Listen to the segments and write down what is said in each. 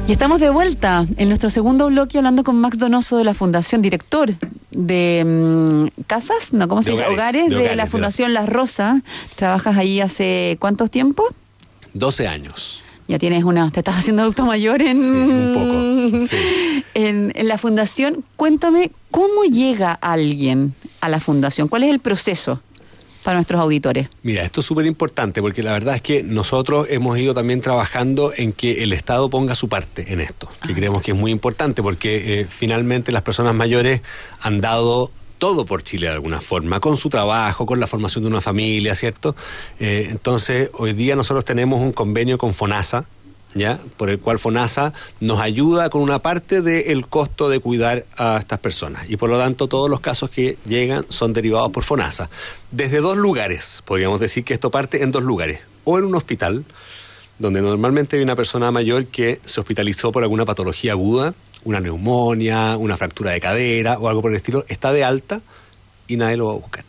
Y estamos de vuelta en nuestro segundo bloque hablando con Max Donoso de la Fundación, director de Casas, ¿no? ¿Cómo se dice? Hogares de la Fundación Las Rosas. ¿Trabajas ahí hace cuánto tiempo? 12 años. Ya tienes te estás haciendo adulto mayor en... Sí, un poco, sí. En la Fundación. Cuéntame, ¿cómo llega alguien a la Fundación? ¿Cuál es el proceso para nuestros auditores? Mira, esto es súper importante porque la verdad es que nosotros hemos ido también trabajando en que el Estado ponga su parte en esto, que creemos que es muy importante porque finalmente las personas mayores han dado todo por Chile de alguna forma, con su trabajo, con la formación de una familia, ¿cierto? Entonces, hoy día nosotros tenemos un convenio con FONASA, ¿ya? Por el cual FONASA nos ayuda con una parte del costo de cuidar a estas personas. Y por lo tanto, todos los casos que llegan son derivados por FONASA. Desde 2 lugares, podríamos decir que esto parte en 2 lugares. O en un hospital, donde normalmente hay una persona mayor que se hospitalizó por alguna patología aguda, una neumonía, una fractura de cadera o algo por el estilo, está de alta y nadie lo va a buscar.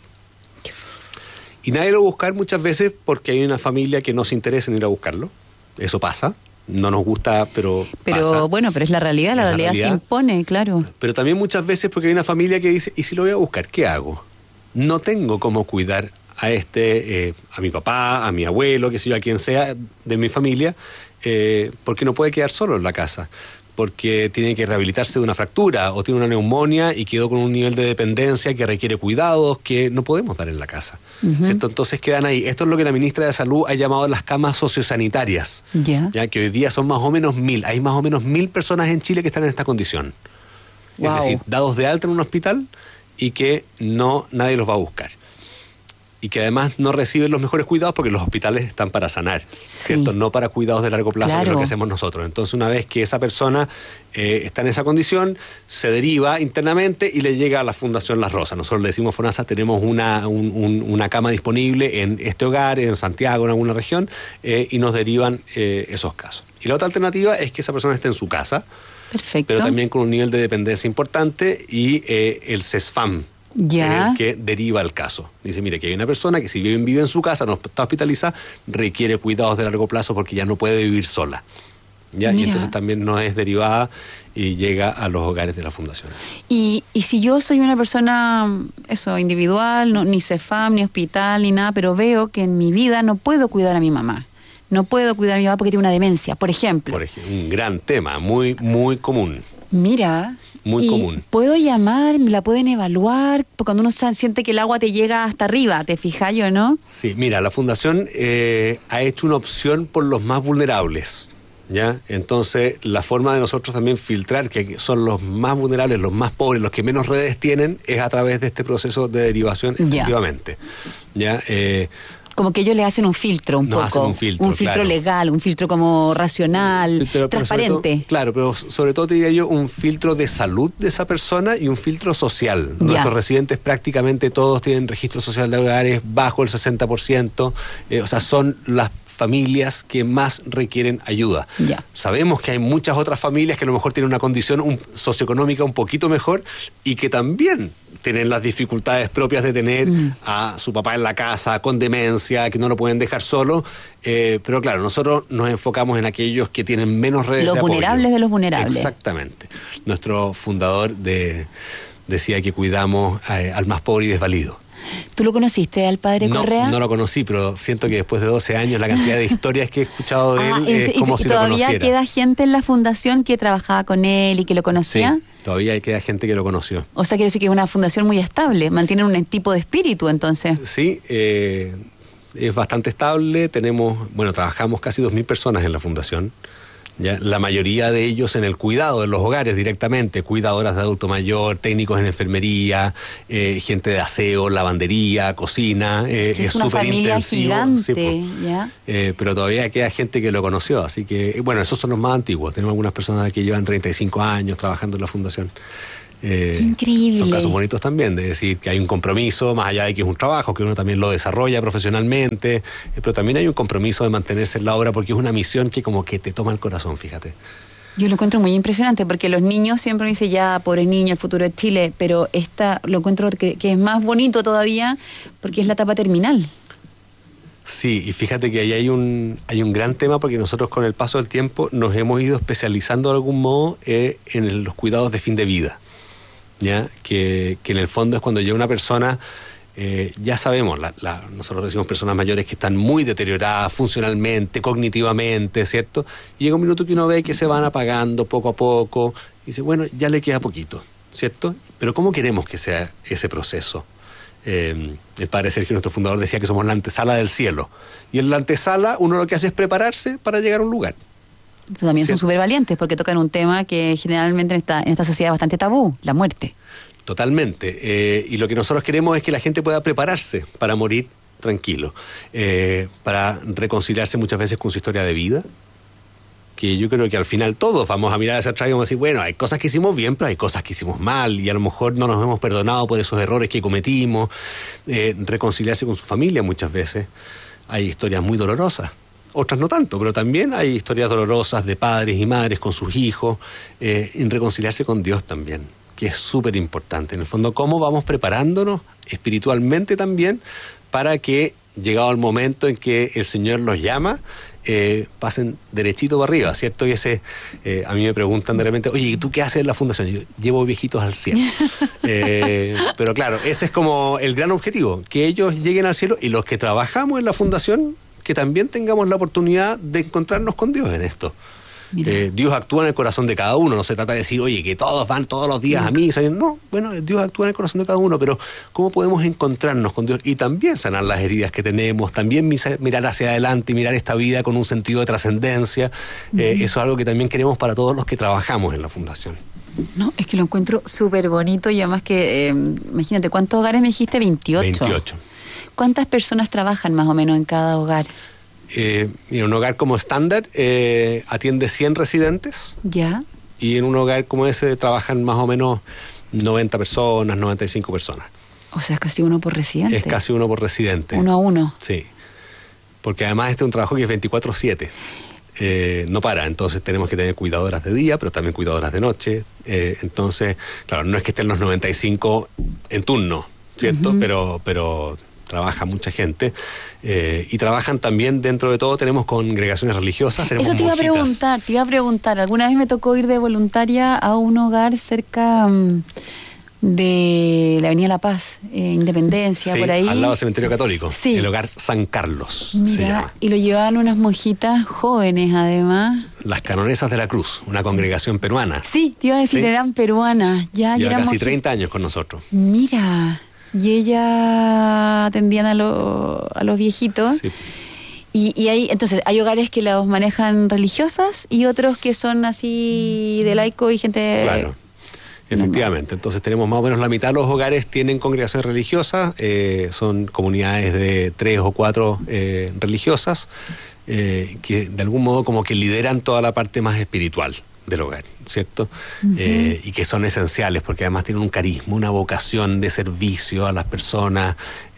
Y nadie lo va a buscar muchas veces porque hay una familia que no se interesa en ir a buscarlo. Eso pasa. No nos gusta, pero pasa. Bueno, pero es la realidad, la realidad se impone, claro. Pero también muchas veces porque hay una familia que dice, ¿y si lo voy a buscar, qué hago? No tengo cómo cuidar a a mi papá, a mi abuelo, qué sé yo, a quien sea de mi familia, porque no puede quedar solo en la casa, porque tiene que rehabilitarse de una fractura o tiene una neumonía y quedó con un nivel de dependencia que requiere cuidados que no podemos dar en la casa, ¿cierto? Entonces quedan ahí. Esto es lo que la ministra de Salud ha llamado las camas sociosanitarias, ya que hoy día son más o menos 1.000. Hay más o menos 1.000 personas en Chile que están en esta condición. Wow. Es decir, dados de alta en un hospital y que nadie los va a buscar. Y que además no reciben los mejores cuidados porque los hospitales están para sanar, ¿cierto? No para cuidados de largo plazo, claro, que es lo que hacemos nosotros. Entonces, una vez que esa persona está en esa condición, se deriva internamente y le llega a la Fundación Las Rosas. Nosotros le decimos FONASA, tenemos una cama disponible en este hogar, en Santiago, en alguna región, y nos derivan esos casos. Y la otra alternativa es que esa persona esté en su casa, perfecto, pero también con un nivel de dependencia importante y el CESFAM, que deriva el caso. Dice, mire, que hay una persona que si bien vive en su casa, no está hospitalizada, requiere cuidados de largo plazo porque ya no puede vivir sola. ¿Ya? Y entonces también no es derivada y llega a los hogares de la Fundación. Y si yo soy una persona, individual, ni CEFAM, ni hospital, ni nada, pero veo que en mi vida no puedo cuidar a mi mamá. No puedo cuidar a mi mamá porque tiene una demencia, por ejemplo. Un gran tema, muy, muy común. Mira... Muy común. ¿Puedo llamar? ¿Me la pueden evaluar? Porque cuando uno siente que el agua te llega hasta arriba, ¿te fijas yo, no? Sí, mira, la Fundación ha hecho una opción por los más vulnerables, ¿ya? Entonces, la forma de nosotros también filtrar que son los más vulnerables, los más pobres, los que menos redes tienen, es a través de este proceso de derivación, efectivamente. ¿Ya? Como que ellos le hacen un filtro un poco. Hacen un filtro claro, legal, un filtro como racional, transparente. Pero sobre todo te diría yo un filtro de salud de esa persona y un filtro social. Nuestros residentes prácticamente todos tienen registro social de hogares bajo el 60%, o sea, son las familias que más requieren ayuda. Sabemos que hay muchas otras familias que a lo mejor tienen una condición socioeconómica un poquito mejor y que también tienen las dificultades propias de tener a su papá en la casa con demencia, que no lo pueden dejar solo, pero claro, nosotros nos enfocamos en aquellos que tienen menos redes de apoyo. Los vulnerables de los vulnerables. Exactamente. Nuestro fundador decía que cuidamos al más pobre y desvalido. ¿Tú lo conociste al padre Correa? No lo conocí, pero siento que después de 12 años la cantidad de historias que he escuchado de él es como si lo conociera. ¿Todavía queda gente en la fundación que trabajaba con él y que lo conocía? Sí, todavía queda gente que lo conoció. O sea, quiere decir que es una fundación muy estable, mantienen un tipo de espíritu entonces. Sí, es bastante estable, trabajamos casi 2.000 personas en la fundación. ¿Ya? La mayoría de ellos en el cuidado de los hogares directamente, cuidadoras de adulto mayor, técnicos en enfermería, gente de aseo, lavandería, cocina, es una súper familia intensivo, gigante, sí, ¿ya? Pero todavía queda gente que lo conoció, así que, esos son los más antiguos. Tenemos algunas personas que llevan 35 años trabajando en la fundación. ¡Qué increíble! Son casos bonitos también, de decir que hay un compromiso, más allá de que es un trabajo, que uno también lo desarrolla profesionalmente, pero también hay un compromiso de mantenerse en la obra porque es una misión que como que te toma el corazón, fíjate. Yo lo encuentro muy impresionante porque los niños siempre dicen pobre niño, el futuro de Chile, pero lo encuentro que es más bonito todavía porque es la etapa terminal. Sí, y fíjate que ahí hay un gran tema, porque nosotros con el paso del tiempo nos hemos ido especializando de algún modo en los cuidados de fin de vida, ¿ya? Que en el fondo es cuando llega una persona, ya sabemos, nosotros decimos personas mayores que están muy deterioradas funcionalmente, cognitivamente, ¿cierto? Y llega un minuto que uno ve que se van apagando poco a poco, y dice, bueno, ya le queda poquito, ¿cierto? Pero ¿cómo queremos que sea ese proceso? El padre Sergio, nuestro fundador, decía que somos la antesala del cielo, y en la antesala uno lo que hace es prepararse para llegar a un lugar. También son súper valientes, porque tocan un tema que generalmente en esta sociedad es bastante tabú, la muerte. Totalmente, y lo que nosotros queremos es que la gente pueda prepararse para morir tranquilo, para reconciliarse muchas veces con su historia de vida, que yo creo que al final todos vamos a mirar hacia atrás y vamos a decir, bueno, hay cosas que hicimos bien, pero hay cosas que hicimos mal, y a lo mejor no nos hemos perdonado por esos errores que cometimos. Reconciliarse con su familia muchas veces. Hay historias muy dolorosas, otras no tanto, pero también hay historias dolorosas de padres y madres con sus hijos, en reconciliarse con Dios también, que es súper importante. En el fondo, cómo vamos preparándonos espiritualmente también para que, llegado el momento en que el Señor los llama, pasen derechito para arriba, ¿cierto? Y a mí me preguntan de repente, oye, ¿y tú qué haces en la fundación? Yo llevo viejitos al cielo. Pero claro, ese es como el gran objetivo, que ellos lleguen al cielo, y los que trabajamos en la fundación, que también tengamos la oportunidad de encontrarnos con Dios en esto. Dios actúa en el corazón de cada uno, no se trata de decir, oye, que todos van todos los días a misa. No, bueno, Dios actúa en el corazón de cada uno, pero ¿cómo podemos encontrarnos con Dios y también sanar las heridas que tenemos, también mirar hacia adelante y mirar esta vida con un sentido de trascendencia? Eso es algo que también queremos para todos los que trabajamos en la fundación. No, es que lo encuentro súper bonito, y además que, imagínate, ¿cuántos hogares me dijiste? 28. 28. ¿Cuántas personas trabajan más o menos en cada hogar? Mira, un hogar como estándar atiende 100 residentes. Ya. Y en un hogar como ese trabajan más o menos 90 personas, 95 personas. O sea, es casi uno por residente. Es casi uno por residente. 1 a 1. Sí. Porque además este es un trabajo que es 24/7. No para, entonces tenemos que tener cuidadoras de día, pero también cuidadoras de noche. Entonces, claro, no es que estén los 95 en turno, ¿cierto? Pero trabaja mucha gente, y trabajan también, dentro de todo, tenemos congregaciones religiosas, tenemos Eso te iba a preguntar, alguna vez me tocó ir de voluntaria a un hogar cerca de la Avenida La Paz, Independencia, sí, por ahí. Al lado del cementerio católico, sí. El hogar San Carlos. Mira, se llama. Y lo llevaban unas monjitas jóvenes, además. Las Canonesas de la Cruz, una congregación peruana. Sí, te iba a decir, ¿sí? Eran peruanas. Lleva casi 30 años con nosotros. Mira, y ellas atendían a los viejitos. Sí. Y hay, entonces, hay hogares que los manejan religiosas y otros que son así de laico y gente... Claro, efectivamente. Entonces tenemos más o menos la mitad de los hogares tienen congregaciones religiosas, son comunidades de 3 o 4 religiosas, que de algún modo como que lideran toda la parte más espiritual del hogar, ¿cierto? Y que son esenciales porque además tienen un carisma, una vocación de servicio a las personas,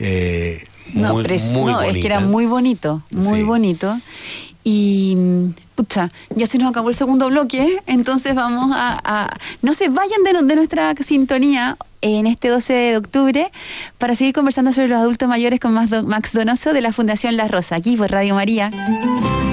muy bonita. Es que era muy bonito, muy bonito. Y, pucha, ya se nos acabó el segundo bloque, entonces vamos a no se vayan de nuestra sintonía en este 12 de octubre para seguir conversando sobre los adultos mayores con Max Donoso de la Fundación La Rosa, aquí por Radio María.